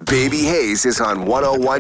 Baby Hayes is on 101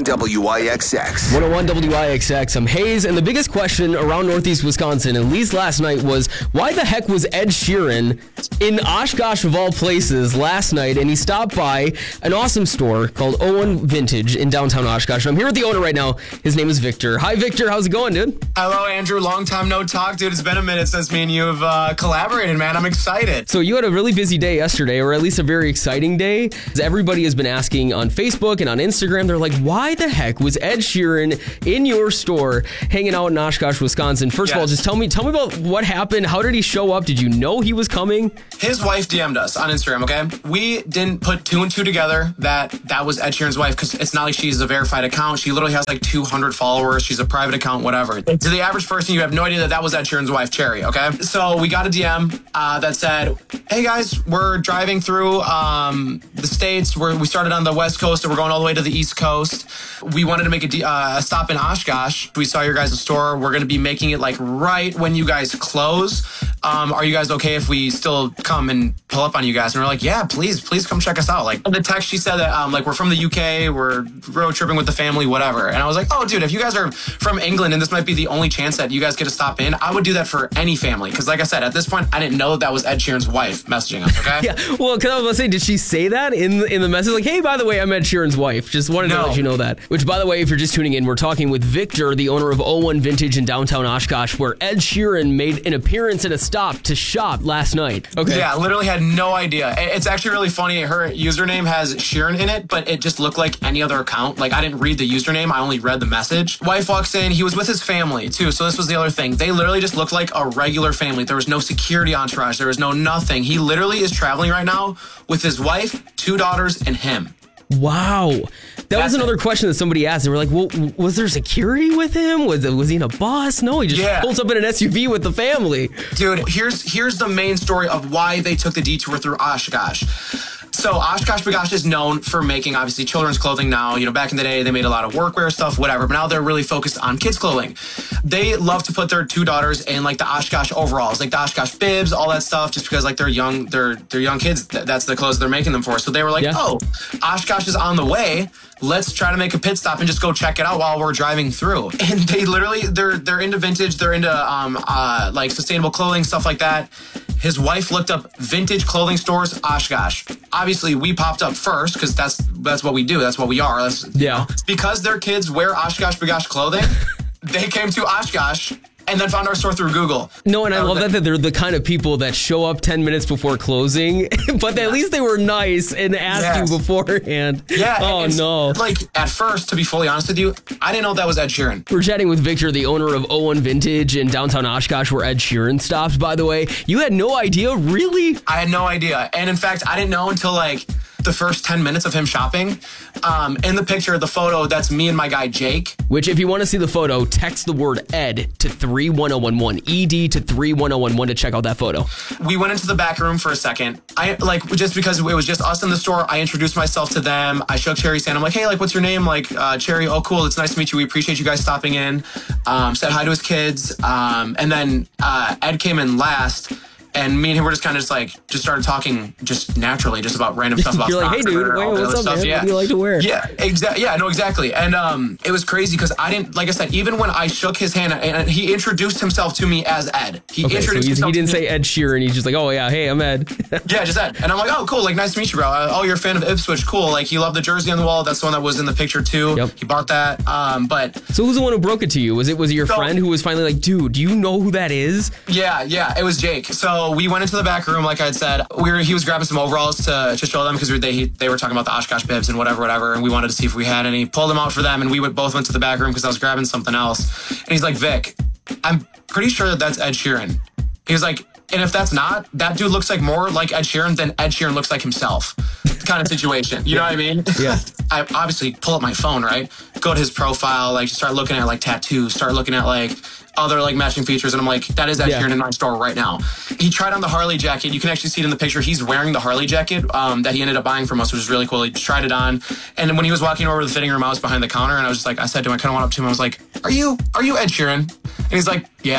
WIXX. 101 WIXX. I'm Hayes, and the biggest question around Northeast Wisconsin, at least last night, was why the heck was Ed Sheeran in Oshkosh of all places last night? And he stopped by an awesome store called Owen Vintage in downtown Oshkosh. I'm here with the owner right now. His name is Victor. Hi, Victor. How's it going, dude? Hello, Andrew. Long time no talk, dude. It's been a minute since me and you have collaborated, man. I'm excited. So you had a really busy day yesterday, or at least a very exciting day. Everybody has been asking on Facebook and on Instagram, they're like, why the heck was Ed Sheeran in your store hanging out in Oshkosh, Wisconsin? First of all, just tell me about what happened. How did he show up? Did you know he was coming? His wife DM'd us on Instagram, okay? We didn't put two and two together that was Ed Sheeran's wife, because it's not like she's a verified account. She literally has like 200 followers. She's a private account, whatever. To the average person, you have no idea that was Ed Sheeran's wife, Cherry, okay? So we got a DM that said, hey guys, we're driving through the States. We started on the West Coast and we're going all the way to the East Coast. We wanted to make a stop in Oshkosh. We saw your guys' store. We're going to be making it like right when you guys close. Are you guys okay if we still come and pull up on you guys? And we're like, yeah, please come check us out. Like in the text, she said that like we're from the UK, we're road tripping with the family, whatever. And I was like, oh, dude, if you guys are from England and this might be the only chance that you guys get to stop in, I would do that for any family. Because like I said, at this point, I didn't know that was Ed Sheeran's wife messaging us. Okay. Yeah. Well, because I was going to say, did she say that in the message? Like, hey, by the way, I'm Ed Sheeran's wife. Just wanted to let you know that. Which, by the way, if you're just tuning in, we're talking with Victor, the owner of O1 Vintage in downtown Oshkosh, where Ed Sheeran made an appearance and a stop to shop last night. Okay. Yeah, literally had no idea. It's actually really funny. Her username has Sheeran in it, but it just looked like any other account. Like, I didn't read the username. I only read the message. Wife walks in. He was with his family, too. So this was the other thing. They literally just looked like a regular family. There was no security entourage. There was no nothing. He literally is traveling right now with his wife, 2 daughters, and him. Wow. That was another question that somebody asked. They were like, well, was there security with him? Was he in a bus? No, he just pulls up in an SUV with the family. Dude, here's the main story of why they took the detour through Oshkosh. So Oshkosh B'gosh is known for making, obviously, children's clothing now. You know, back in the day, they made a lot of workwear stuff, whatever. But now they're really focused on kids' clothing. They love to put their 2 daughters in, like, the Oshkosh overalls, like the Oshkosh bibs, all that stuff, just because, like, they're young kids. That's the clothes they're making them for. So they were like, oh, Oshkosh is on the way. Let's try to make a pit stop and just go check it out while we're driving through. And they literally, they're into vintage. They're into, like, sustainable clothing, stuff like that. His wife looked up vintage clothing stores, Oshkosh. Obviously, we popped up first because that's what we do. That's what we are. You know, because their kids wear Oshkosh B'gosh clothing, they came to Oshkosh and then found our store through Google. No, and I love that they're the kind of people that show up 10 minutes before closing, but at least they were nice and asked you beforehand. Yeah. Oh, no. Like, at first, to be fully honest with you, I didn't know that was Ed Sheeran. We're chatting with Victor, the owner of O1 Vintage in downtown Oshkosh, where Ed Sheeran stops, by the way. You had no idea? Really? I had no idea. And in fact, I didn't know until, like, the first 10 minutes of him shopping. In the picture, the photo, that's me and my guy Jake. Which, if you want to see the photo, text the word Ed to 31011, ED to 31011 to check out that photo. We went into the back room for a second. Just because it was just us in the store, I introduced myself to them. I shook Cherry's hand. I'm like, hey, like, what's your name? Like, Cherry, oh, cool. It's nice to meet you. We appreciate you guys stopping in. Said hi to his kids. And then Ed came in last. And me and him were just kind of just started talking just naturally, just about random stuff about You're like, hey, dude, what's up, man? What do you like to wear? Yeah, exactly. Yeah, no, exactly. And it was crazy because I didn't, like I said, even when I shook his hand, and he introduced himself to me as Ed. He didn't say Ed Sheeran. He's just like, oh, yeah, hey, I'm Ed. Yeah, just Ed. And I'm like, oh, cool. Like, nice to meet you, bro. Oh, you're a fan of Ipswich. Cool. Like, he loved the jersey on the wall. That's the one that was in the picture, too. Yep. He bought that. So who's the one who broke it to you? Was it your friend who was finally like, dude, do you know who that is? Yeah, it was Jake. So we went into the back room, like I had said. He was grabbing some overalls to show them because they were talking about the Oshkosh bibs and whatever, and we wanted to see if we had any. Pulled them out for them, and we both went to the back room because I was grabbing something else. And he's like, Vic, I'm pretty sure that's Ed Sheeran. He was like, and if that's not, that dude looks like more like Ed Sheeran than Ed Sheeran looks like himself. Kind of situation. You know what I mean? Yeah. I obviously pull up my phone, right? Go to his profile, like start looking at like tattoos, start looking at like other like matching features, and I'm like, that is Ed Sheeran in my store right now. He tried on the Harley jacket. You can actually see it in the picture. He's wearing the Harley jacket that he ended up buying from us, which is really cool. He just tried it on, and when he was walking over to the fitting room, I was behind the counter, and I was just like, I said to him, I kind of went up to him, I was like, are you Ed Sheeran? And he's like, yeah.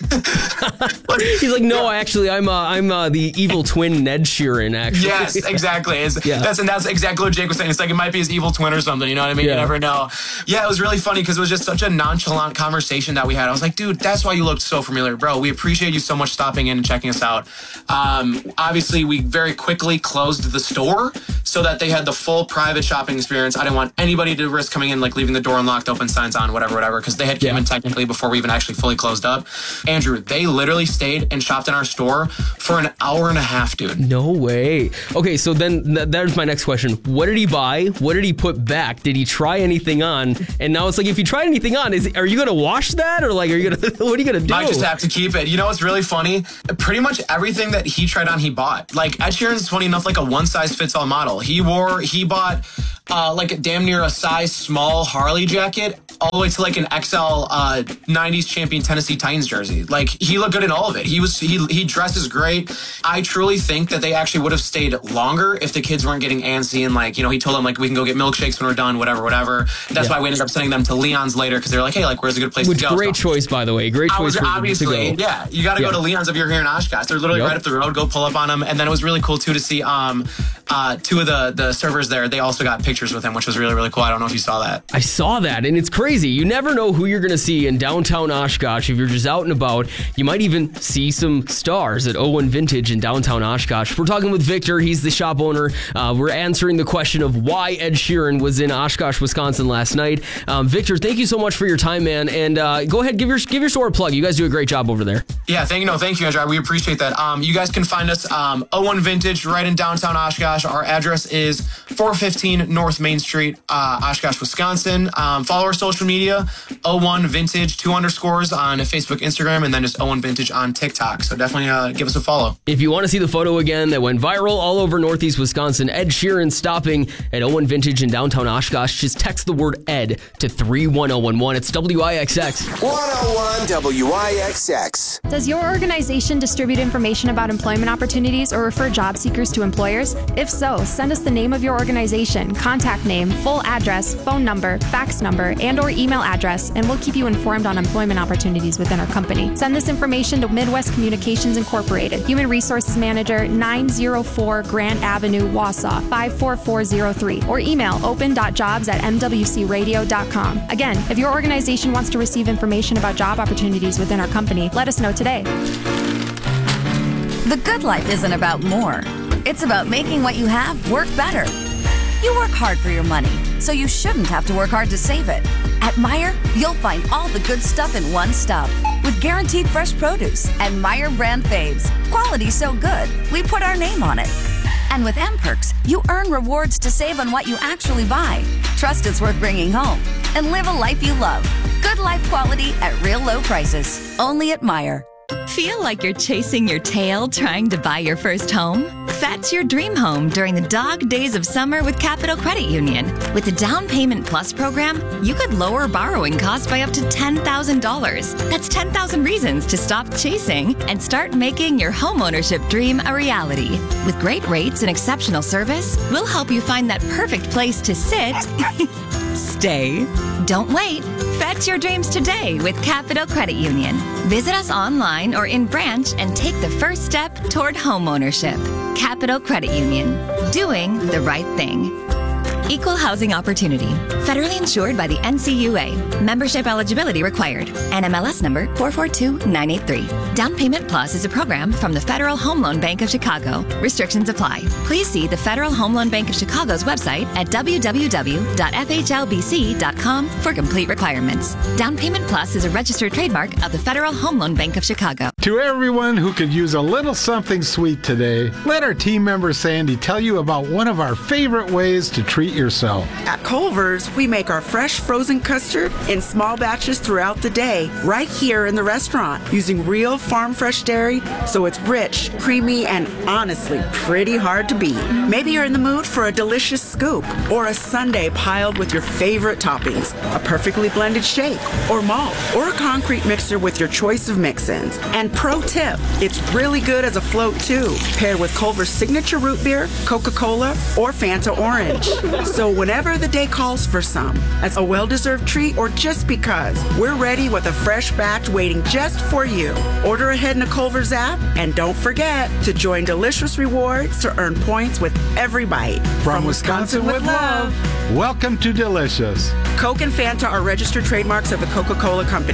He's like, no, actually, I'm the evil twin Ned Sheeran, actually. Yes, exactly. That's exactly what Jake was saying. It's like it might be his evil twin or something. You know what I mean? Yeah. You never know. Yeah, it was really funny because it was just such a nonchalant conversation that we had. I was like, dude, that's why you looked so familiar, bro. We appreciate you so much stopping in and checking us out. Obviously, we very quickly closed the store so that they had the full private shopping experience. I didn't want anybody to risk coming in, like leaving the door unlocked, open signs on, whatever, because they had came in technically before we even actually fully closed up. Andrew, they literally stayed and shopped in our store for an hour and a half, dude. No way. Okay, so then there's my next question. What did he buy? What did he put back? Did he try anything on? And now it's like, if you tried anything on, are you going to wash that? Or like, what are you going to do? I just have to keep it. You know what's really funny? Pretty much everything that he tried on, he bought. Like, Ed Sheeran's funny enough, like a one-size-fits-all model. He bought like damn near a size small Harley jacket all the way to like an XL 90s champion Tennessee Titans jersey. Like, he looked good in all of it. He dresses great. I truly think that they actually would have stayed longer if the kids weren't getting antsy and like, you know, he told them like, we can go get milkshakes when we're done, whatever. That's why we ended up sending them to Leon's later, because they were like, hey, like, where's a good place to go? Great choice, by the way. Great choice. Obviously, yeah, you got to go to Leon's if you're here in Oshkosh. They're literally right up the road. Go pull up on them. And then it was really cool too to see two of the servers there. They also got pictures with him, which was really, really cool. I don't know if you saw that. I saw that, and it's crazy. You never know who you're going to see in downtown Oshkosh. If you're just out and about, you might even see some stars at O1 Vintage in downtown Oshkosh. We're talking with Victor. He's the shop owner. We're answering the question of why Ed Sheeran was in Oshkosh, Wisconsin last night. Victor, thank you so much for your time, man. And go ahead, give your store a plug. You guys do a great job over there. Yeah, thank you, Andrew. We appreciate that. You guys can find us O1 Vintage right in downtown Oshkosh. Our address is 415 North Main Street, Oshkosh, Wisconsin. Follow our social media, O1 Vintage 2 underscores on Facebook, Instagram, and then just O1 Vintage on TikTok. So definitely give us a follow. If you want to see the photo again that went viral all over Northeast Wisconsin, Ed Sheeran stopping at O1 Vintage in downtown Oshkosh, just text the word Ed to 31011. It's WIXX. 101 WIXX. Does your organization distribute information about employment opportunities or refer job seekers to employers? If so, send us the name of your organization, contact name, full address, phone number, fax number, and/or email address, and we'll keep you informed on employment opportunities within our company. Send this information to Midwest Communications Incorporated, Human Resources Manager, 904 Grant Avenue, Wausau, 54403, or email open.jobs@mwcradio.com. Again, if your organization wants to receive information about job opportunities within our company, let us know today. The good life isn't about more. It's about making what you have work better. You work hard for your money, so you shouldn't have to work hard to save it. At Meijer, you'll find all the good stuff in one stop with guaranteed fresh produce and Meijer brand faves. Quality so good, we put our name on it. And with M-Perks, you earn rewards to save on what you actually buy. Trust it's worth bringing home and live a life you love. Good life quality at real low prices. Only at Meijer. Feel like you're chasing your tail trying to buy your first home? Fetch your dream home during the dog days of summer with Capital Credit Union. With the Down Payment Plus program, you could lower borrowing costs by up to $10,000. That's 10,000 reasons to stop chasing and start making your homeownership dream a reality. With great rates and exceptional service, we'll help you find that perfect place to sit, stay. Don't wait. Fetch your dreams today with Capital Credit Union. Visit us online or in branch and take the first step toward homeownership. Capital Credit Union. Doing the right thing. Equal housing opportunity. Federally insured by the NCUA. Membership eligibility required. NMLS number 442983. Down Payment Plus is a program from the Federal Home Loan Bank of Chicago. Restrictions apply. Please see the Federal Home Loan Bank of Chicago's website at www.fhlbc.com for complete requirements. Down Payment Plus is a registered trademark of the Federal Home Loan Bank of Chicago. To everyone who could use a little something sweet today, let our team member Sandy tell you about one of our favorite ways to treat yourself. At Culver's, we make our fresh frozen custard in small batches throughout the day, right here in the restaurant, using real farm fresh dairy, so it's rich, creamy, and honestly pretty hard to beat. Maybe you're in the mood for a delicious scoop or a sundae piled with your favorite toppings, a perfectly blended shake or malt, or a concrete mixer with your choice of mix-ins. And pro tip, it's really good as a float too, paired with Culver's signature root beer, Coca-Cola, or Fanta Orange. So whenever the day calls for some, as a well-deserved treat or just because, we're ready with a fresh batch waiting just for you. Order ahead in the Culver's app, and don't forget to join Delicious Rewards to earn points with every bite. From Wisconsin with love. Welcome to Delicious. Coke and Fanta are registered trademarks of the Coca-Cola Company.